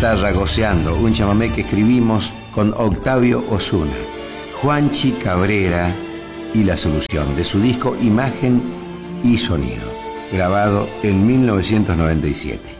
guitarra goceando, un chamamé que escribimos con Octavio Osuna, Juanchi Cabrera y La Solución, de su disco Imagen y Sonido, grabado en 1997.